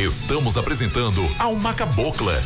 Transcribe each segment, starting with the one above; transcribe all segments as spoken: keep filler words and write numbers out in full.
Estamos apresentando Alma Cabocla.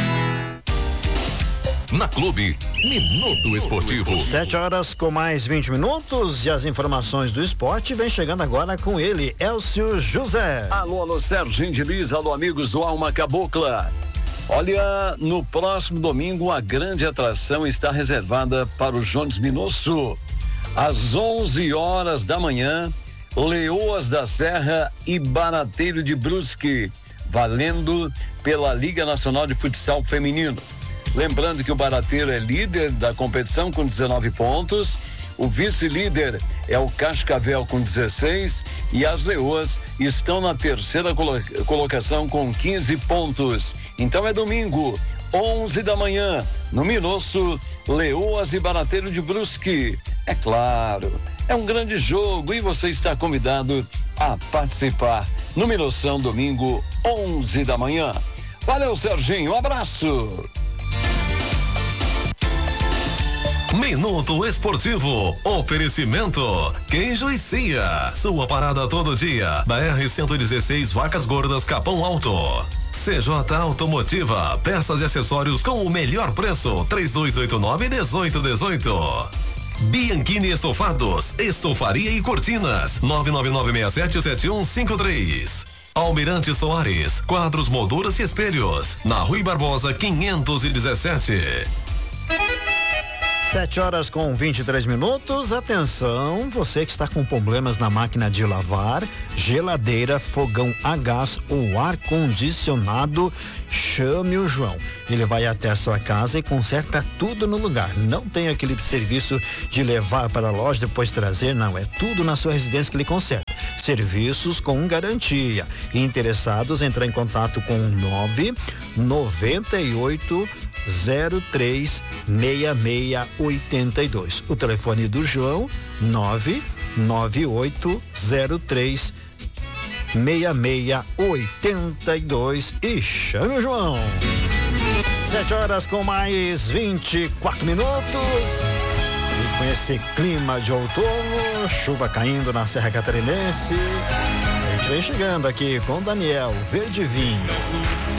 Na Clube, Minuto Esportivo. Sete horas com mais vinte minutos e as informações do esporte vem chegando agora com ele, Elcio José. Alô, alô, Serginho de Liz, alô, amigos do Alma Cabocla. Olha, no próximo domingo a grande atração está reservada para o Jones Minosso. Às onze horas da manhã, Leoas da Serra e Barateiro de Brusque, valendo pela Liga Nacional de Futsal Feminino. Lembrando que o Barateiro é líder da competição com dezenove pontos, o vice-líder é o Cascavel com dezesseis e as Leoas estão na terceira colo- colocação com quinze pontos. Então é domingo, onze da manhã, no Minosso, Leoas e Barateiro de Brusque. É claro, é um grande jogo e você está convidado a participar no Minossão, domingo, onze da manhã. Valeu, Serginho, um abraço. Minuto Esportivo, oferecimento Queijo e Cia, sua parada todo dia, da R cento e dezesseis Vacas Gordas Capão Alto. C J Automotiva, peças e acessórios com o melhor preço, três dois oito nove, dezoito dezoito. Bianchini Estofados, estofaria e cortinas, nove nove nove seis sete sete um cinco três. Almirante Soares, quadros, molduras e espelhos, na Rui Barbosa quinhentos e dezessete. Sete horas com vinte e três minutos. Atenção, você que está com problemas na máquina de lavar, geladeira, fogão a gás ou ar-condicionado, chame o João. Ele vai até a sua casa e conserta tudo no lugar. Não tem aquele serviço de levar para a loja, depois trazer, não. É tudo na sua residência que ele conserta. Serviços com garantia. Interessados, entrar em contato com nove noventa e oito zero três seis seis oito dois. O telefone do João, nove nove oito zero três seis seis oito dois e chame o João. Sete horas com mais vinte e quatro minutos. E com esse clima de outono, chuva caindo na Serra Catarinense, a gente vem chegando aqui com Daniel Verde Vinho.